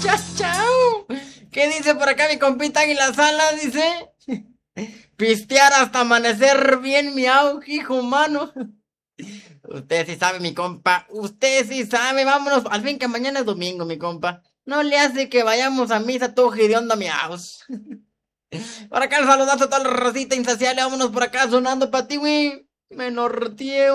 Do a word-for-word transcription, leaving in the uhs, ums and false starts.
chao, chao. ¿Qué dice por acá mi compita Águila Salas? Dice, pistear hasta amanecer bien, miau, hijo mano. Usted sí sabe, mi compa. Usted sí sabe. Vámonos. Al fin que mañana es domingo, mi compa. No le hace que vayamos a misa todo hediondo, miaus. Por acá el saludazo a toda la racita insaciable. Vámonos por acá sonando pa' ti, güey. Me norteé.